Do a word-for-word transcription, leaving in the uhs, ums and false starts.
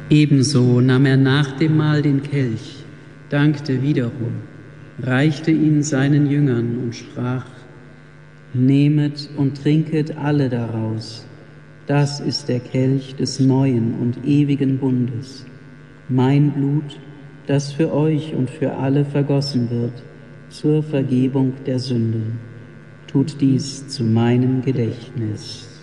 Ebenso nahm er nach dem Mahl den Kelch, dankte wiederum, reichte ihn seinen Jüngern und sprach: Nehmet und trinket alle daraus. Das ist der Kelch des neuen und ewigen Bundes, mein Blut, das für euch und für alle vergossen wird, zur Vergebung der Sünden. Tut dies zu meinem Gedächtnis.